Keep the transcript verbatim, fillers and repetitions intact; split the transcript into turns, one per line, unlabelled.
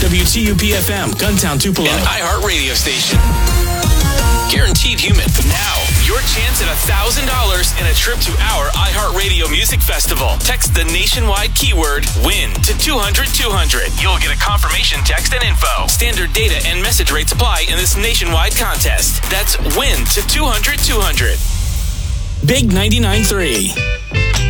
W T U P F M, Guntown, Tupelo.
An iHeart radio station. Guaranteed human. Now, your chance at one thousand dollars and a trip to our iHeartRadio Music Festival. Text the nationwide keyword WIN to two hundred two hundred. You'll get a confirmation text and info. Standard data and message rates apply in this nationwide contest. That's WIN to two hundred two hundred.
Big ninety-nine point three.